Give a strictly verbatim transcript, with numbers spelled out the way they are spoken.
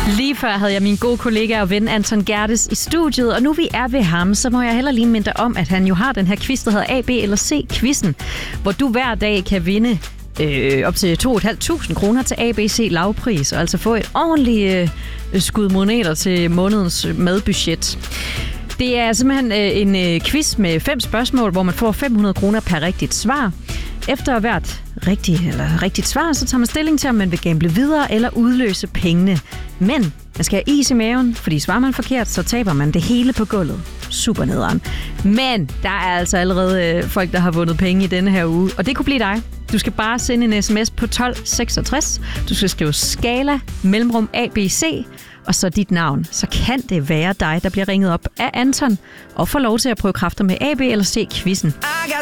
Lige før havde jeg min gode kollega og ven Anton Gerdes i studiet, og nu vi er ved ham, så må jeg heller lige minde dig om, at han jo har den her quiz, der hedder A, B eller C-quizzen, hvor du hver dag kan vinde øh, op til to tusind fem hundrede kroner til A B C lavpris, og altså få et ordentligt øh, skud moneter til månedens madbudget. Det er simpelthen øh, en øh, quiz med fem spørgsmål, hvor man får fem hundrede kroner per rigtigt svar. Efter hvert rigtigt, eller rigtigt svar, så tager man stilling til, om man vil gamble videre eller udløse pengene. Men man skal have is i maven, fordi svarer man forkert, så taber man det hele på gulvet. Super nederen. Men der er altså allerede øh, folk, der har vundet penge i denne her uge, og det kunne blive dig. Du skal bare sende en sms på tolv seksogtres. Du skal skrive skala, mellemrum A B C, og så dit navn. Så kan det være dig, der bliver ringet op af Anton, og får lov til at prøve kræfter med A, B eller C-quizzen.